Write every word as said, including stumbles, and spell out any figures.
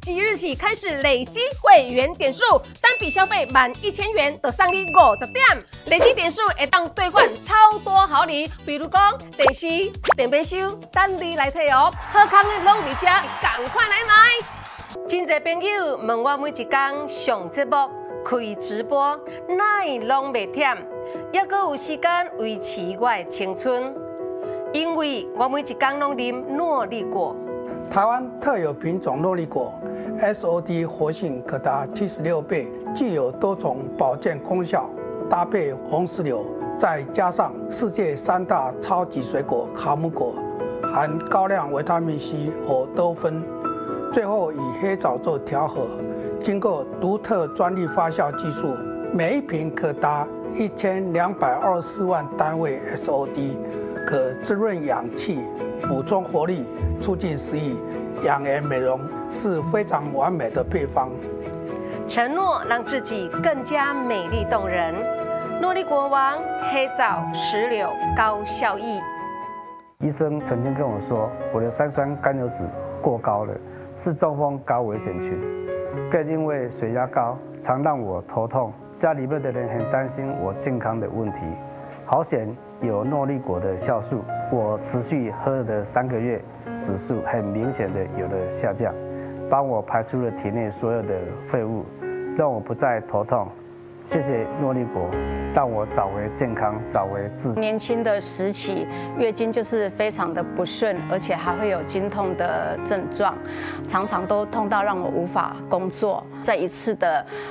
即日起开始累积会员点数，单笔消费满一千元就送你五十点，累积点数会当兑换超多好礼，比如讲电视、电冰箱，等你来摕哦。好康的拢伫遮，赶快来买！真侪朋友问我每一天上节目、开直播，哪会拢袂忝，抑阁有时间维持我的青春？因为我每一天拢啉诺丽果。 台湾特有品种诺丽果 S O D 活性可达七十六倍，具有多重保健功效。搭配红石榴，再加上世界三大超级水果卡姆果，含高量维他命 C 和多酚，最后以黑枣做调和，经过独特专利发酵技术，每一瓶可达一千两百二十四万单位 S O D， 可滋润氧气，补充活力，促进食欲，养颜美容，是非常完美的配方。 承诺让自己更加美丽动人。诺丽果王黑枣石榴高效益。 医生曾经跟我说，我的三酸甘油酯过高了，是中风高危险群。更因为血压高，常让我头痛，家里面的人很担心我健康的问题。好险有诺丽果的酵素，我持续喝了三个月，指数很明显的有了下降，帮我排出了体内所有的废物，让我不再头痛。谢谢诺丽果，让我找回健康，找回自己。 年轻的时期，月经就是非常的不顺，而且还会有经痛的症状，常常都痛到让我无法工作。在一次的